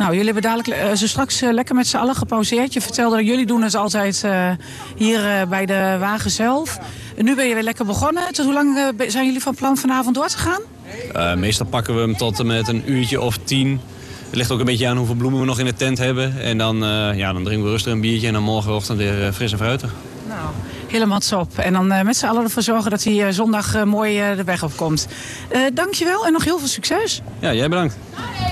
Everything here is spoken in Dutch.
Nou, jullie hebben dadelijk zo straks lekker met z'n allen gepauzeerd. Je vertelde, jullie doen het altijd hier bij de wagen zelf. En nu ben je weer lekker begonnen. Tot hoe lang zijn jullie van plan vanavond door te gaan? Meestal pakken we hem tot en met een uurtje of 10. Het ligt ook een beetje aan hoeveel bloemen we nog in de tent hebben. En dan drinken we rustig een biertje en dan morgenochtend weer fris en fruitig. Nou, helemaal top. En dan met z'n allen ervoor zorgen dat hij zondag mooi de weg op komt. Dankjewel en nog heel veel succes. Ja, jij bedankt.